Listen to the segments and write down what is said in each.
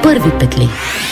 Първи петли.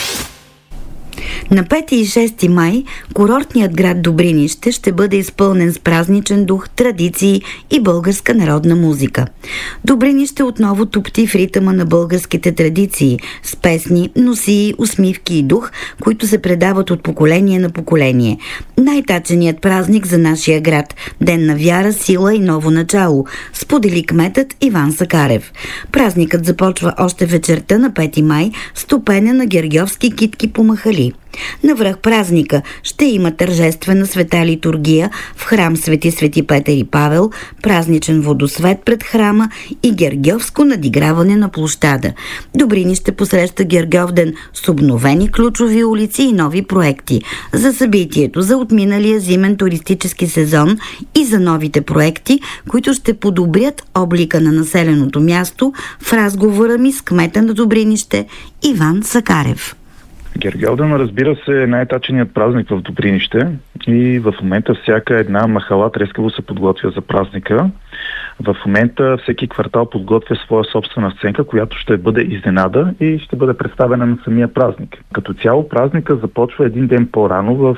На 5 и 6 май курортният град Добринище ще бъде изпълнен с празничен дух, традиции и българска народна музика. Добринище отново тупти в ритъма на българските традиции, с песни, носии, усмивки и дух, които се предават от поколение на поколение. Най-таченият празник за нашия град – ден на вяра, сила и ново начало, сподели кметът Иван Сакарев. Празникът започва още вечерта на 5 май с топене на гергьовски китки по махали. Навръх празника ще има тържествена света литургия в храм Свети Петър и Павел, празничен водосвет пред храма и гергьовско надиграване на площада. Добринище посреща Гергьовден с обновени ключови улици и нови проекти. За събитието, за отминалия зимен туристически сезон и за новите проекти, които ще подобрят облика на населеното място, в разговора ми с кмета на Добринище Иван Сакарев. Гергьовден, разбира се, е най-таченият празник в Добринище и в момента всяка една махала трескаво се подготвя за празника. В момента всеки квартал подготвя своя собствена сценка, която ще бъде изненада и ще бъде представена на самия празник. Като цяло празника започва един ден по-рано в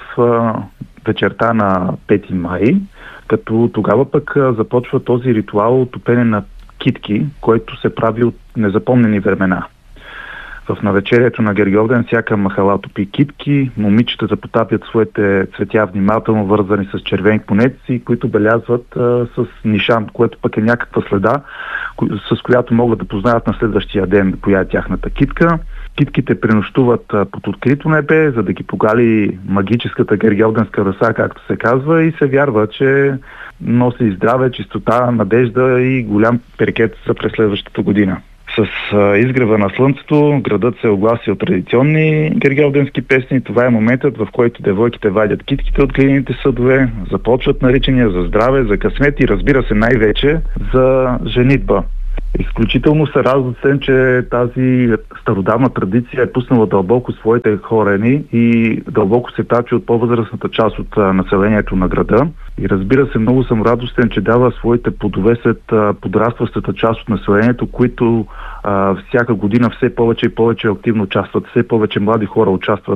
вечерта на 5 май, като тогава пък започва този ритуал от топене на китки, който се прави от незапомнени времена. В навечерието на Гергьовден всяка махала топи китки, момичетата потапят своите цветя внимателно вързани с червени конеци, които белязват с нишан, което пък е някаква следа, с която могат да познаят на следващия ден коя е тяхната китка. Китките пренощуват под открито небе, за да ги погали магическата гергьовденска ръса, както се казва, и се вярва, че носи здраве, чистота, надежда и голям перекет за през следващата година. С изгрева на слънцето градът се огласи от традиционни гергьовденски песни. Това е моментът, в който девойките вадят китките от глиняните съдове, започват наричания за здраве, за късмет и разбира се най-вече за женитба. Изключително се радвам, че тази стародавна традиция е пуснала дълбоко своите корени и дълбоко се тачи от по-възрастната част от населението на града. И разбира се, много съм радостен, че дава своите плодове след подрастващата част от населението, които всяка година все повече и повече активно участват, все повече млади хора участват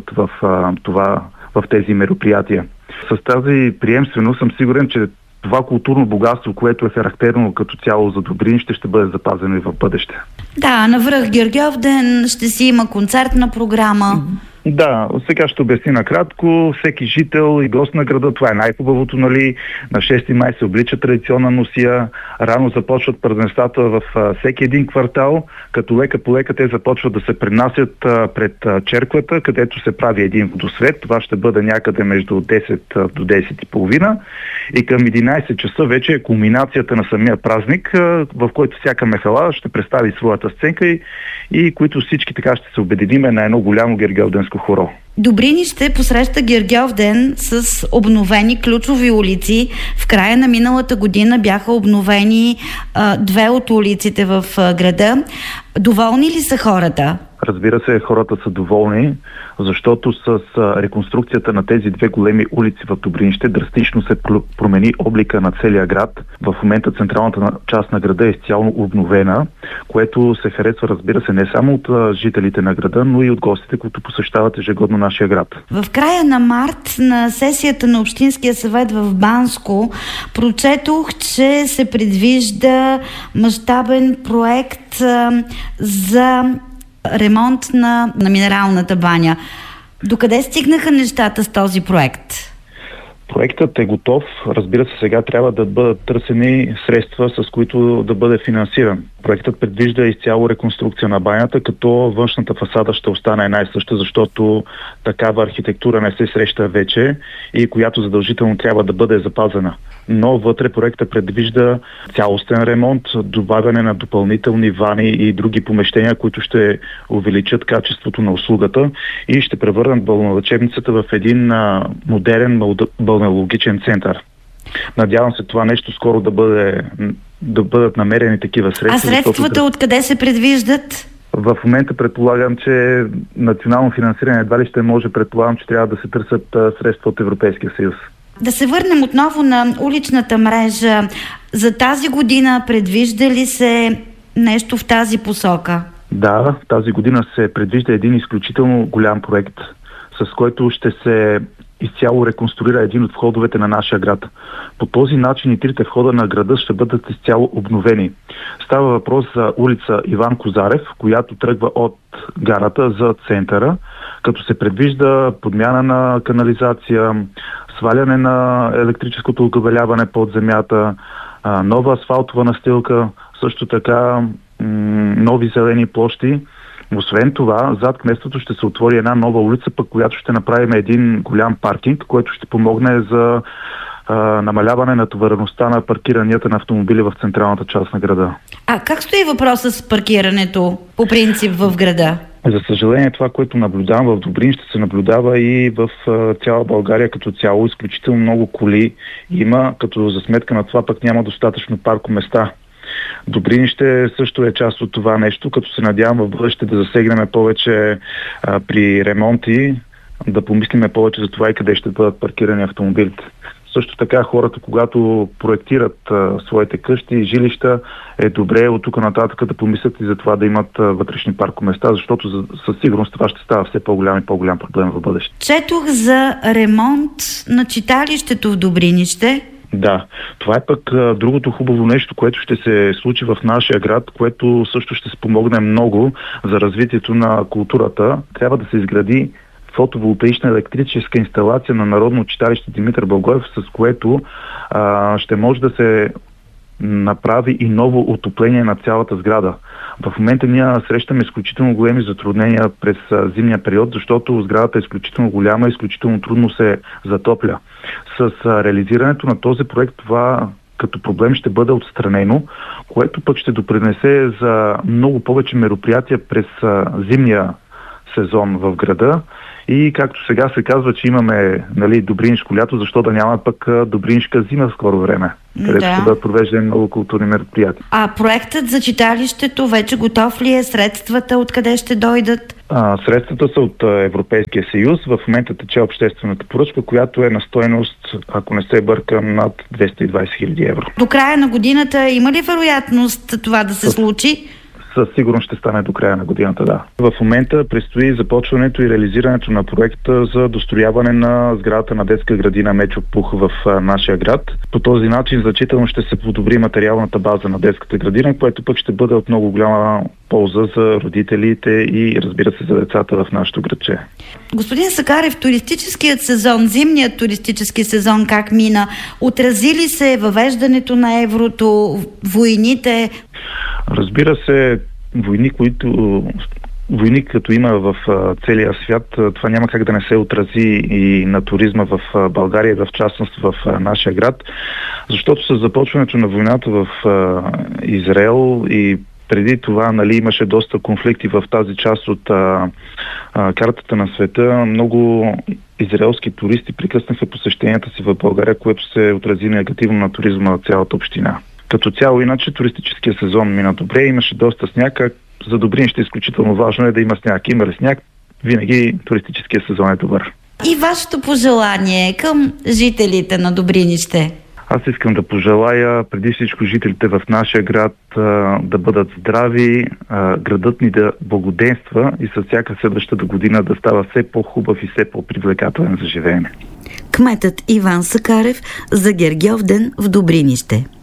в тези мероприятия. С тази приемственост съм сигурен, че това културно богатство, което е характерно като цяло за Добринище, ще бъде запазено и в бъдеще. Да, навръх Гергьовден ще си има концертна програма. Да, сега ще обясня накратко. Всеки жител и гост на града, това е най-хубавото, нали? На 6 май се облича традиционна носия, рано започват празненствата в всеки един квартал, като лека по лека те започват да се пренасят пред черквата, където се прави един водосвет. Това ще бъде някъде между 10 до 10 и половина. И към 11 часа вече е кулминацията на самия празник, в който всяка махала ще представи своята сценка и които всички така ще се обединиме на едно голямо гергьовденско хоро. Добринище посреща Гергьовден с обновени ключови улици. В края на миналата година бяха обновени 2 от улиците в града. Доволни ли са хората? Разбира се, хората са доволни, защото с реконструкцията на тези 2 големи улици в Добринище драстично се промени облика на целия град. В момента централната част на града е изцяло обновена, което се харесва, разбира се, не само от жителите на града, но и от гостите, които посещават ежегодно нашия град. В края на март на сесията на Общинския съвет в Банско прочетох, че се предвижда мащабен проект за ремонт на минералната баня. Докъде стигнаха нещата с този проект? Проектът е готов. Разбира се, сега трябва да бъдат търсени средства, с които да бъде финансиран. Проектът предвижда изцяло реконструкция на банята, като външната фасада ще остане една и съща, защото такава архитектура не се среща вече и която задължително трябва да бъде запазена. Но вътре проектът предвижда цялостен ремонт, добавяне на допълнителни вани и други помещения, които ще увеличат качеството на услугата и ще превърнат балнеолечебницата в един модерен балнеологичен център. Надявам се това нещо скоро да бъдат намерени такива средства. А средствата откъде се предвиждат? В момента предполагам, че национално финансиране едва ли ще може, предполагам, че трябва да се търсят средства от Европейския съюз. Да се върнем отново на уличната мрежа. За тази година предвижда ли се нещо в тази посока? Да, тази година се предвижда един изключително голям проект, с който ще се изцяло реконструира един от входовете на нашия град. По този начин и трите входа на града ще бъдат изцяло обновени. Става въпрос за улица Иван Козарев, която тръгва от гарата за центъра, като се предвижда подмяна на канализация, сваляне на електрическото окабеляване под земята, нова асфалтова настилка, също така нови зелени площи. Освен това, зад кметството ще се отвори една нова улица, пък която ще направим един голям паркинг, който ще помогне за намаляване на товареността на паркиранията на автомобили в централната част на града. А как стои въпроса с паркирането по принцип в града? За съжаление, това, което наблюдавам в Добрин, ще се наблюдава и в цяла България като цяло. Изключително много коли има, като за сметка на това пък няма достатъчно паркоместа. Добринище също е част от това нещо, като се надявам в бъдеще да засегнем повече при ремонти, да помислиме повече за това и къде ще бъдат паркирани автомобилите. Също така хората, когато проектират своите къщи и жилища, е добре от тук нататък да помислят и за това да имат вътрешни паркоместа, защото със сигурност това ще става все по-голям и по-голям проблем в бъдеще. Четох за ремонт на читалището в Добринище. Да, това е пък другото хубаво нещо, което ще се случи в нашия град, което също ще спомогне много за развитието на културата. Трябва да се изгради фотоволтаична електрическа инсталация на Народно читалище Димитър Благоев, с което ще може да се направи и ново отопление на цялата сграда. В момента ние срещаме изключително големи затруднения през зимния период, защото сградата е изключително голяма и изключително трудно се затопля. С реализирането на този проект това като проблем ще бъде отстранено, което пък ще допринесе за много повече мероприятия през зимния сезон в града. И както сега се казва, че имаме добринишко лято, защо да няма пък добринишка зима в скоро време, където ще бъдат провеждани много културни мероприятия. А проектът за читалището вече готов ли е? Средствата откъде ще дойдат? Средствата са от Европейския съюз. В момента тече обществената поръчка, която е на стойност, ако не се бъркам, над 220 000 евро. До края на годината има ли вероятност това да се случи? Със сигурност ще стане до края на годината, да. В момента предстои започването и реализирането на проекта за дострояване на сградата на детска градина Мечо Пух в нашия град. По този начин значително ще се подобри материалната база на детската градина, което пък ще бъде от много голяма полза за родителите и, разбира се, за децата в нашото градче. Господин Сакарев, туристическият сезон, зимният туристически сезон как мина? Отрази ли се въвеждането на еврото, войните? Разбира се, войни като има в целия свят, това няма как да не се отрази и на туризма в България, в частност в нашия град, защото с започването на войната в Израел и преди това имаше доста конфликти в тази част от картата на света. Много израелски туристи прекъснаха посещенията си в България, което се отрази негативно на туризма на цялата община. Като цяло, иначе туристическия сезон мина добре, имаше доста сняг, за Добринище изключително важно е да има сняг. Има ли сняг, винаги туристическия сезон е добър. И вашето пожелание към жителите на Добринище? Аз искам да пожелая преди всичко жителите в нашия град да бъдат здрави, градът ни да благоденства и с всяка следваща година да става все по-хубав и все по-привлекателен за живеене. Кметът Иван Сакарев за Гергьовден в Добринище.